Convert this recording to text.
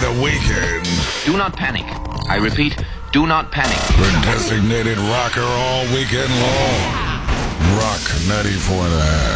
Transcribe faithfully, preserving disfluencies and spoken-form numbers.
the weekend. Do not panic. I repeat, do not panic. The designated rocker all weekend long. Rock ninety-four and a half.